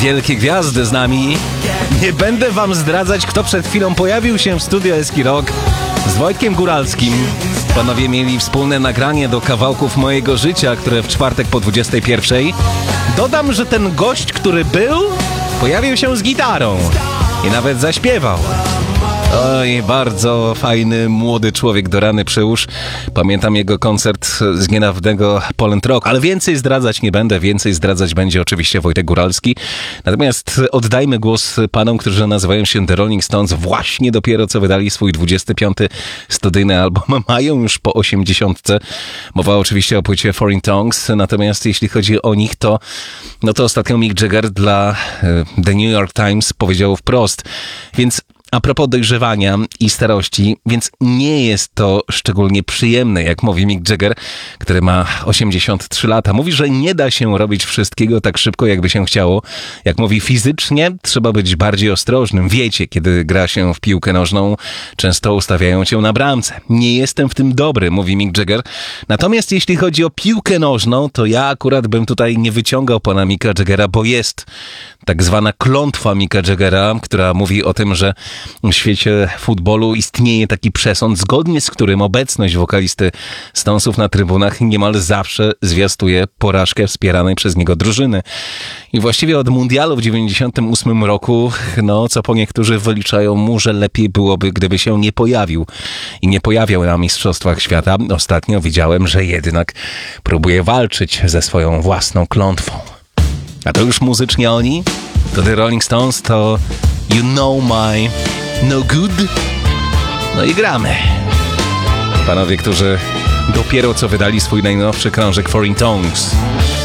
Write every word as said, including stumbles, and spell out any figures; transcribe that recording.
wielkie gwiazdy z nami. Nie będę wam zdradzać, kto przed chwilą pojawił się w studio Eski Rock z Wojtkiem Góralskim. Panowie mieli wspólne nagranie do kawałków mojego życia, które w czwartek po dwudziestej pierwszej. Dodam, że ten gość, który był, pojawił się z gitarą i nawet zaśpiewał. Oj, bardzo fajny, młody człowiek do rany przyłóż. Pamiętam jego koncert z niedawnego Poland Rock, ale więcej zdradzać nie będę, więcej zdradzać będzie oczywiście Wojtek Góralski. Natomiast oddajmy głos panom, którzy nazywają się The Rolling Stones. Właśnie dopiero co wydali swój dwudziesty piąty studyjny album, mają już po osiemdziesiątce. Mowa oczywiście o płycie Foreign Tongues, natomiast jeśli chodzi o nich, to no to ostatnio Mick Jagger dla The New York Times powiedział wprost, więc a propos dojrzewania i starości, więc nie jest to szczególnie przyjemne, jak mówi Mick Jagger, który ma osiemdziesiąt trzy lata. Mówi, że nie da się robić wszystkiego tak szybko, jakby się chciało. Jak mówi, fizycznie trzeba być bardziej ostrożnym. Wiecie, kiedy gra się w piłkę nożną, często ustawiają cię na bramce. Nie jestem w tym dobry, mówi Mick Jagger. Natomiast jeśli chodzi o piłkę nożną, to ja akurat bym tutaj nie wyciągał pana Micka Jaggera, bo jest tak zwana klątwa Micka Jaggera, która mówi o tym, że w świecie futbolu istnieje taki przesąd, zgodnie z którym obecność wokalisty Stonesów na trybunach niemal zawsze zwiastuje porażkę wspieranej przez niego drużyny. I właściwie od mundialu w dziewięćdziesiątym ósmym roku, no co po niektórzy wyliczają mu, że lepiej byłoby, gdyby się nie pojawił. I nie pojawiał na Mistrzostwach Świata. Ostatnio widziałem, że jednak próbuje walczyć ze swoją własną klątwą. A to już muzycznie oni? To The Rolling Stones, to You Know My No Good. No i gramy. Panowie, którzy dopiero co wydali swój najnowszy krążek Foreign Tongues.